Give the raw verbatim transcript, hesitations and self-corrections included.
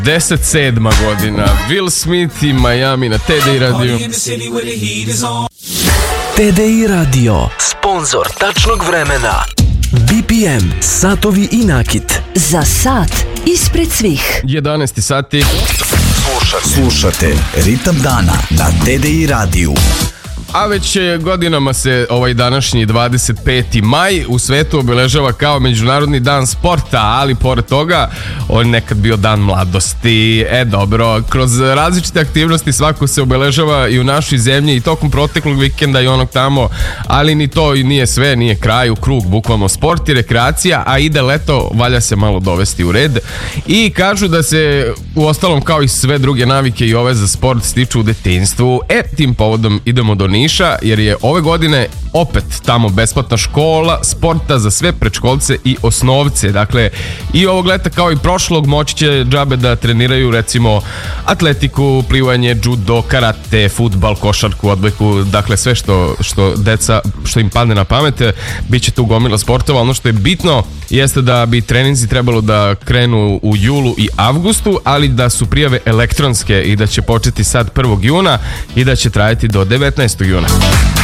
devedeset sedma godina, Will Smith i Miami na T D I radiju. T D I radio, sponzor tačnog vremena. B P M, satovi i nakit. Za sat ispred svih. jedanaest sati. Slušate, slušate Ritam dana na T D I radiju. A već godinama se ovaj današnji dvadeset peti maj u svetu obeležava kao Međunarodni dan sporta, ali pored toga on nekad bio dan mladosti. E dobro, kroz različite aktivnosti svako se obeležava i u našoj zemlji i tokom proteklog vikenda i onog tamo, ali ni to i nije sve, nije kraj, u krug bukvalno sport i rekreacija, a ide leto, valja se malo dovesti u red. I kažu da se u ostalom kao i sve druge navike i ove za sport stiču u detinjstvu. E, tim povodom idemo do Niša, jer je ove godine opet tamo besplatna škola sporta za sve predškolce i osnovce. Dakle, i ovog leta kao i prošlog moći će džabe da treniraju recimo atletiku, plivanje, judo, karate, fudbal, košarku, odbojku, dakle sve što, što deca, što im padne na pamet, bit će tu gomila sportova. Ono što je bitno jeste da bi treninzi trebalo da krenu u julu i avgustu, ali da su prijave elektronske i da će početi sad prvog juna i da će trajati do devetnaestog juna.